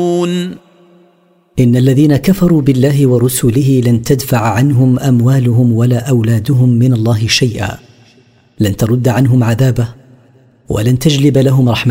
إن الذين كفروا بالله ورسله لن تدفع عنهم أموالهم ولا أولادهم من الله شيئا، لن ترد عنهم عذابه ولن تجلب لهم رحمة